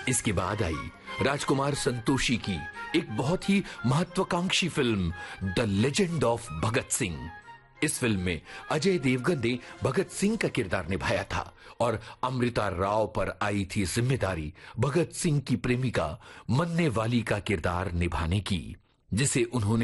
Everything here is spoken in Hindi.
इसके बाद आई राजकुमार संतोषी की एक बहुत ही महत्वाकांक्षी film the legend of Bhagat Singh. इस फिल्म में अजय देवगन ने भगत सिंह का किरदार निभाया था और अमृता राव पर आई थी जिम्मेदारी भगत सिंह की प्रेमिका मन्ने वाली का किरदार निभाने की, जिसे उन्होंने